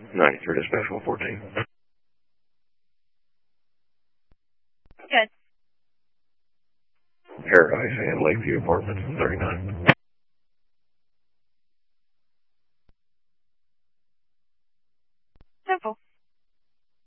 93 dispatch 114. Good. Paradise and Lakeview Apartments 39.